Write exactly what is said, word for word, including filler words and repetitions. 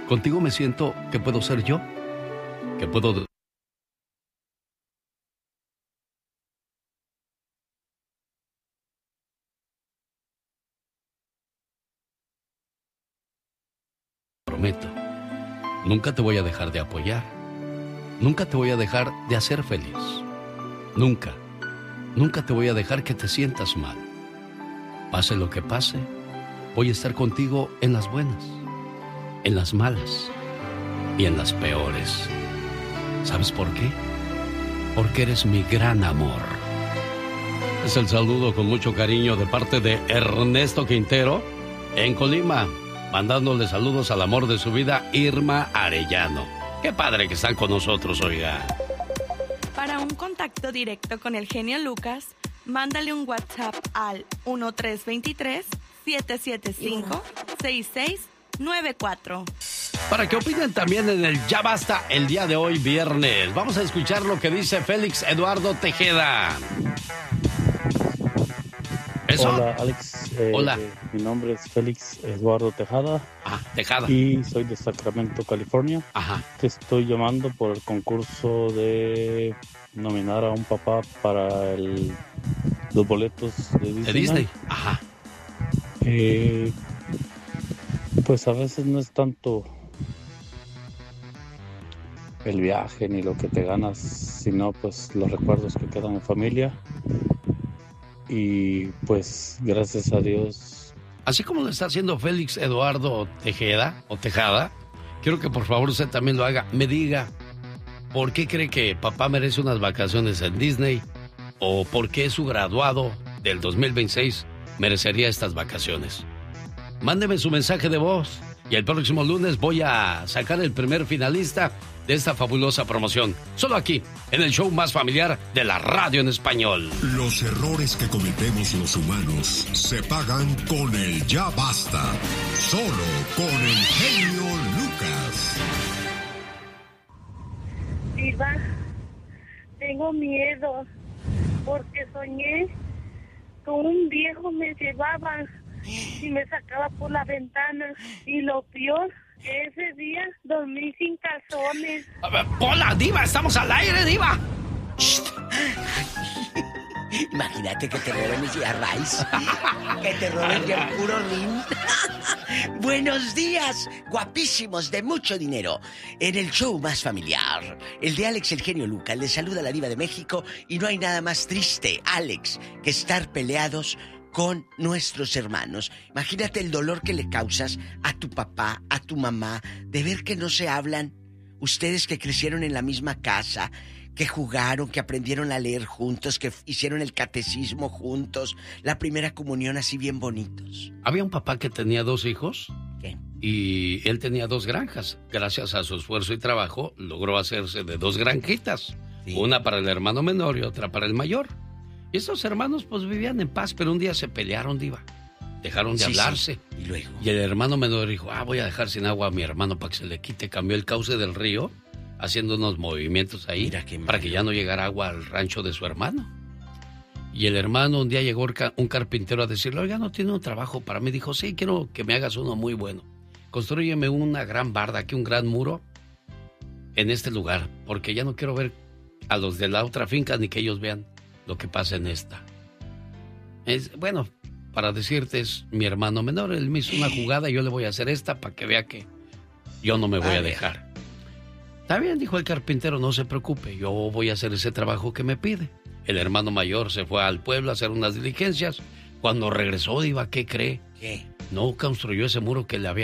Contigo me siento que puedo ser yo, que puedo... Prometo, nunca te voy a dejar de apoyar. Nunca te voy a dejar de hacer feliz. Nunca, nunca te voy a dejar que te sientas mal. Pase lo que pase, voy a estar contigo en las buenas, en las malas y en las peores. ¿Sabes por qué? Porque eres mi gran amor. Es el saludo con mucho cariño de parte de Ernesto Quintero en Colima, mandándole saludos al amor de su vida, Irma Arellano. Qué padre que están con nosotros, oiga. Para un contacto directo con el genio Lucas, mándale un WhatsApp al uno tres dos tres, siete siete cinco, seis seis nueve cuatro. Para que opinen también en el Ya Basta el día de hoy, viernes. Vamos a escuchar lo que dice Félix Eduardo Tejeda. ¿Eso? Hola, Alex. Eh, Hola. Eh, mi nombre es Félix Eduardo Tejada. Ah, Tejada. Y soy de Sacramento, California. Ajá. Te estoy llamando por el concurso de nominar a un papá para el, los boletos de Disney. De Disney. Ajá. Eh, pues a veces no es tanto el viaje ni lo que te ganas, sino pues los recuerdos que quedan en familia. Y pues gracias a Dios. Así como lo está haciendo Félix Eduardo Tejeda o Tejada, quiero que por favor usted también lo haga. Me diga, ¿por qué cree que papá merece unas vacaciones en Disney? ¿O por qué su graduado del dos mil veintiséis merecería estas vacaciones? Mándeme su mensaje de voz y el próximo lunes voy a sacar el primer finalista de esta fabulosa promoción. Solo aquí, en el show más familiar de la radio en español. Los errores que cometemos los humanos se pagan con el Ya Basta. Solo con el genio Lucas. Diva, tengo miedo porque soñé que un viejo me llevaba y me sacaba por la ventana, y lo peor, que ese día dormí sin calzones. ¡Hola, Diva! ¡Estamos al aire, Diva! Imagínate que te roben ese arraiz, que te roben ya el puro rin. Buenos días, guapísimos de mucho dinero. En el show más familiar, el de Alex el genio Lucas, le saluda la Diva de México, y no hay nada más triste, Alex, que estar peleados con nuestros hermanos. Imagínate el dolor que le causas a tu papá, a tu mamá, de ver que no se hablan. Ustedes que crecieron en la misma casa, que jugaron, que aprendieron a leer juntos, que hicieron el catecismo juntos, la primera comunión así bien bonitos. Había un papá que tenía dos hijos. ¿Qué? Y él tenía dos granjas. Gracias a su esfuerzo y trabajo, logró hacerse de dos granjitas. Sí. Una para el hermano menor y otra para el mayor. Y estos hermanos pues vivían en paz, pero un día se pelearon, Diva. Dejaron de sí, hablarse. Sí. Y luego. Y el hermano menor dijo, ah, voy a dejar sin agua a mi hermano para que se le quite. Cambió el cauce del río, haciendo unos movimientos ahí, para que ya no llegara agua al rancho de su hermano. Y el hermano, un día llegó un carpintero a decirle, oiga, ¿no tiene un trabajo para mí? Dijo, sí, quiero que me hagas uno muy bueno. Constrúyeme una gran barda, aquí un gran muro, en este lugar, porque ya no quiero ver a los de la otra finca ni que ellos vean lo que pasa en esta. Es, bueno, para decirte, es mi hermano menor. Él me hizo una jugada y yo le voy a hacer esta para que vea que yo no me voy a, a dejar. Está bien, dijo el carpintero, no se preocupe, yo voy a hacer ese trabajo que me pide. El hermano mayor se fue al pueblo a hacer unas diligencias. Cuando regresó, Diva, ¿qué cree? ¿Qué? No construyó ese muro que le había